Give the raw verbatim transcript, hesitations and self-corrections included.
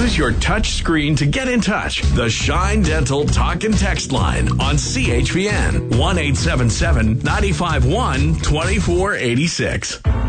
Use your touch screen to get in touch. The Shine Dental Talk and Text line on C H P N one eight seven seven, nine five one, two four eight six.